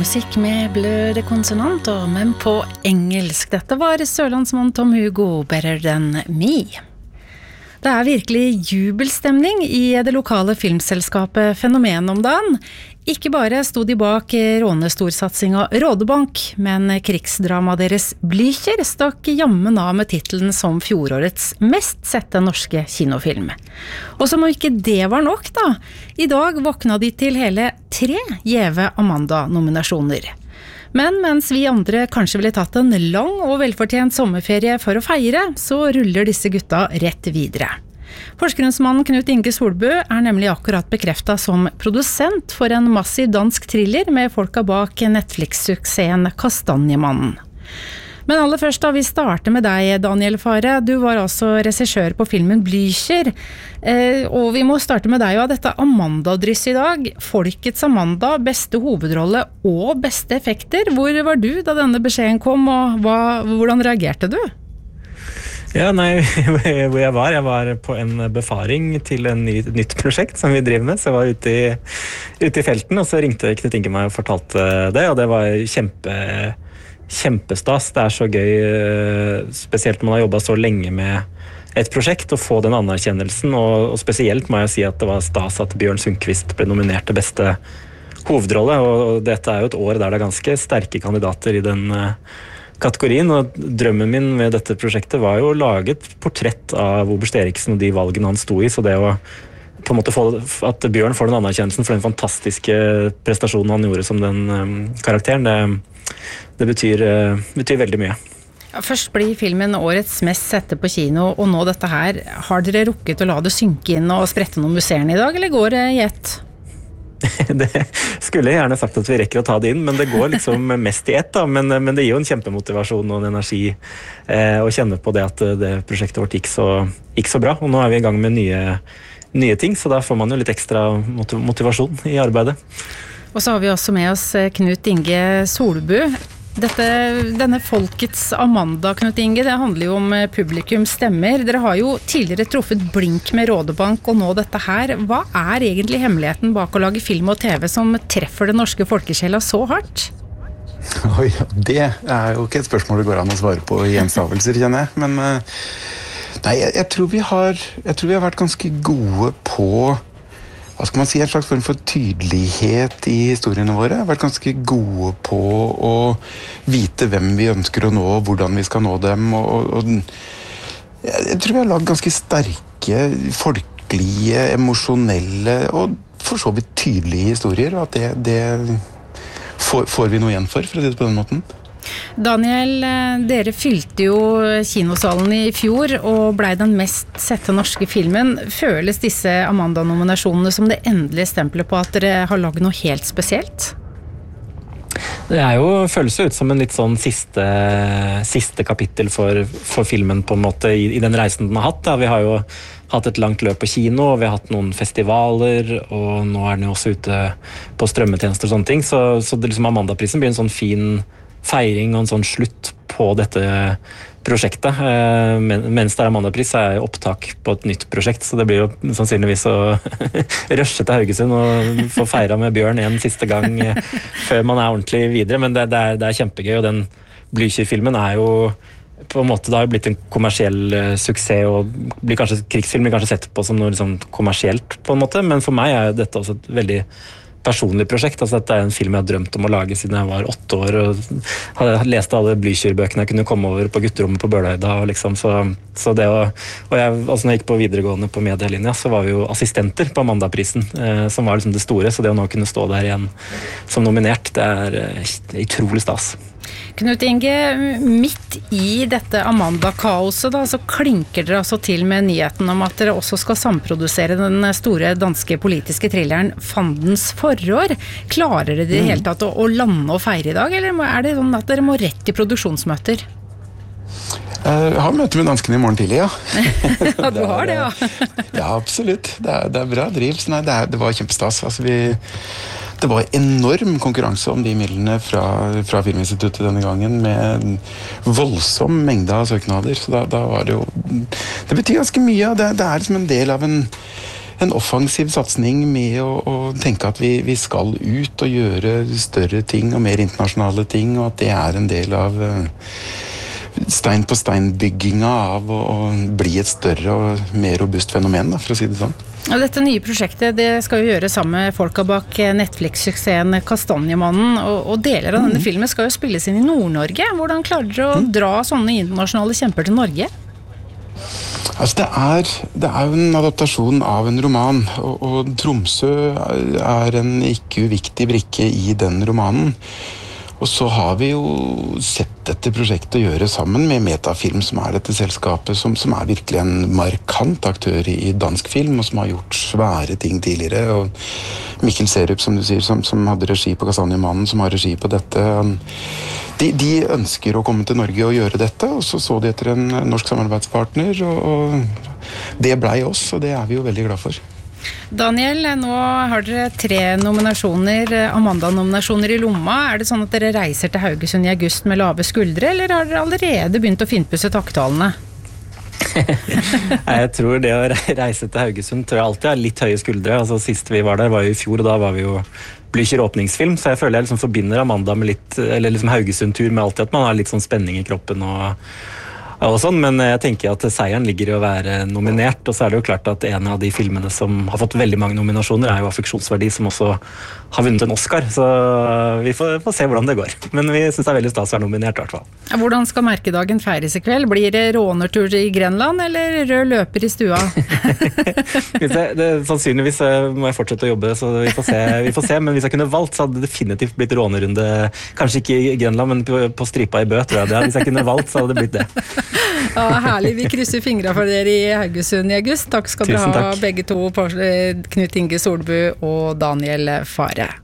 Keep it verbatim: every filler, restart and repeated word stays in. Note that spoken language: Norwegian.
musikk med bløde konsonanter, men på engelsk. Dette var sørlandsmann Tom Hugo, Better Than Me. Det er virkelig jubelstemning i det lokale filmselskapet Fenomen om dagen. Ikke bare stod de bak rånestorsatsingen Rådebank, men krigsdrama deres Blücher stakk jammen av med titelen som fjorårets mest sette norske kinofilm. Og som om ikke det var nok da, i dag våkna de til hele tre gjeve Amanda-nominasjoner. Men mens vi andre kanskje ville tatt en lang og velfortjent sommerferie for å feire, så ruller disse gutta rett videre. Forskerensmannen Knut Inge Solbø er nemlig akkurat bekreftet som produsent for en massiv dansk thriller med folka bak Netflix-suksessen Kastanjemannen. Men aller først da vi starter med deg, Daniel Fahre. Du var altså regissør på filmen Blücher, eh, og vi må starte med deg og dette Amanda-dryss i dag. Folkets Amanda, beste hovedrolle og beste effekter. Hvor var du da denne beskjeden kom, og hva, hvordan reagerte du? Ja, nei, hvor jeg var, jeg var på en befaring til en ny, et nytt prosjekt som vi driver med, så jeg var ute i, ute i felten, og så ringte Knut Inge meg og fortalte det, og det var kjempe, kjempestas. Det er så gøy, spesielt når man har jobbet så lenge med et prosjekt, å få den anerkjennelsen, og, og spesielt må jeg si at det var stas at Bjørn Sundquist ble nominert til beste hovedrolle, og dette er jo et år der det er ganske sterke kandidater i den kategorien, og drømmen min med dette prosjektet var jo å lage et portrett av Oberst Eriksen og de valgene han sto i, så det å på en måte få at Bjørn får den anerkjennelsen for den fantastiske prestasjonen han gjorde som den um, karakteren, det, det betyr, uh, betyr veldig mye. Ja, først blir filmen årets mest sette på kino, og nå dette her, har dere rukket å la det synke inn og sprette noen museerne i dag, eller går det i ett? Det skulle jeg gjerne sagt at vi rekker å ta det inn, men det går liksom mest i ett da, men, men det gir jo en kjempemotivasjon og en energi eh, å kjenne på det at det prosjektet vårt gikk så, gikk så bra, og nå er vi i gang med nye, nye ting, så da får man jo litt ekstra motivasjon i arbeidet. Og så har vi også med oss Knut Inge Solbø. Dette, denne Folkets Amanda, Knut Inge, det handler jo om publikum stemmer. Dere har jo tidligere truffet blink med Rådebank, og nå dette her. Hva er egentlig hemmeligheten bak å lage film og TV som treffer det norske folkesjela så hardt? Oi, det er jo ikke et spørsmål det går an å svare på i enstavelser, kjenner jeg. Men nei, jeg, jeg, tror vi har, jeg tror vi har vært ganske gode på, hva skal man si, en slags form for tydelighet i historiene våre. Vi har vært ganske gode på å vite hvem vi ønsker å nå, og hvordan vi skal nå dem. Og, og, jeg tror vi har laget ganske sterke, folkelige, emosjonelle og for så vidt tydelige historier, og at det, det får, får vi noe igjen for, for å si det på den måten. Daniel, dere fylte jo kinosalen i fjor og ble den mest sette norske filmen. Føles disse Amanda-nominasjonene som det endelige stempelet på at dere har laget noe helt spesielt? Det er jo, føles jo ut som en litt sånn siste, siste kapittel for, for filmen på en måte i, i den reisen den har hatt. Da. Vi har jo hatt et langt løp på kino, og vi har hatt noen festivaler, og nå er den jo også ute på strømmetjenester og sånne ting, så, så det, liksom Amanda-prisen blir en sånn fin feiring og en sånn slutt på dette prosjektet. Mens det er Amanda-pris er jeg opptak på et nytt prosjekt, så det blir jo sannsynligvis å rushe til Haugesund og få feira med Bjørn en siste gang før man er ordentlig videre, men det, det, er, det er kjempegøy, og den Blücher-filmen er jo på en måte, det har jo blitt en kommersiell suksess, og blir kanskje, krigsfilm blir kanskje sett på som noe liksom kommersielt på en måte, men for meg er dette også et veldig personlig prosjekt. Altså, dette er en film jeg har drømt om å lage siden jeg var åtte år, og hadde lest alle Blücher-bøkene jeg kunne komme over på gutterommet på Bøløyda, og liksom, så, så det å, og jeg, altså når jeg gikk på videregående på medielinja, så var vi jo assistenter på Amanda-prisen, eh, som var liksom det store, så det å nå kunne stå der igjen som nominert, det er eh, utrolig stas. Knut Inge, midt i dette Amanda-kaoset da, så klinker dere altså til med nyheten om at dere også skal samprodusere den store danske politiske thrilleren Fandens forår. Klarer dere det helt tatt å, å lande og feire i dag, eller er det sånn at dere må rett i produksjonsmøter? Jeg har møte med danskene i morgen tidlig, ja. Ja, du har det, ja. Ja, absolutt. Det er, det er bra driv. Nei, det, er, det var kjempestas. Altså, vi... Det var enorm konkurranse om de midlene fra, fra Filminstituttet denne gangen, med en voldsom mengde av søknader, så da, da var det jo, det betyr ganske mye, det, det er som en del av en, en offensiv satsning med å, å tenke at vi, vi skal ut og gjøre større ting og mer internasjonale ting, og at det er en del av stein på stein-bygginga av å, å bli et større og mer robust fenomen, da, for å si det sånn. Og dette nye prosjektet det skal jo gjøre sammen med folka bak Netflix-suksessen Kastanjemannen, og, og deler av denne mm. filmen skal jo spilles inn i Nord-Norge. Hvordan klarer dere å mm. dra sånne internasjonale kjemper til Norge? Altså det er, det er jo en adaptasjon av en roman, og, og Tromsø er en ikke uviktig brikke i den romanen. Og så har vi jo sett dette prosjektet å gjøre sammen med Metafilm, som er dette selskapet, som, som er virkelig en markant aktør i, i dansk film, og som har gjort svære ting tidligere. Og Mikkel Serup, som du sier, som, som hadde regi på Kastanjemannen, som har regi på dette. De, de ønsker å komme til Norge og gjøre dette, og så så de etter en norsk samarbeidspartner, og, og det blei oss, og det er vi jo veldig glad for. Daniel, nå har dere tre nominasjoner, Amanda-nominasjoner i lomma. Er det sånn at dere reiser til Haugesund i august med lave skuldre, eller har dere allerede begynt å finpusse takktalene? Jeg tror det å reise til Haugesund tror jeg alltid er litt høye skuldre. Altså, sist vi var der var jo i fjor, og da var vi jo Blücher åpningsfilm, så jeg føler jeg liksom forbinder Amanda med litt, eller liksom Haugesund-tur med alltid at man har litt sånn spenning i kroppen og og sånn, men jeg tenker at seieren ligger i å være nominert, og så er det jo klart at en av de filmene som har fått veldig mange nominasjoner er jo Affeksjonsverdi, som også har vunnet en Oscar, så vi får, får se hvordan det går. Men vi synes det er veldig stas å være nominert i hvert fall. Hvordan skal merkedagen feires i kveld? Blir det rånertur i Grenland, eller rød løper i stua? det, det, sannsynligvis må jeg fortsette å jobbe, så vi får, se, vi får se, men hvis jeg kunne valgt, så hadde det definitivt blitt rånerunde, kanskje ikke i Grenland, men på, på stripa i Bø, tror jeg det. Hvis jeg kunne valgt, så hadde det blitt det. Ja, herlig. Vi krysser fingra for dere i Haugesund i august. Takk skal dere ha, begge to, Knut Inge Solbu og Daniel Fare.